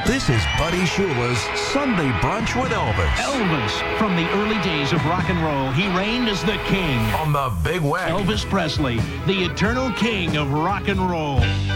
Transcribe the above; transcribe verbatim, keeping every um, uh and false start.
This is Buddy Shula's Sunday Brunch with Elvis. Elvis, from the early days of rock and roll, he reigned as the king. On the Big Wagon. Elvis Presley, the eternal king of rock and roll.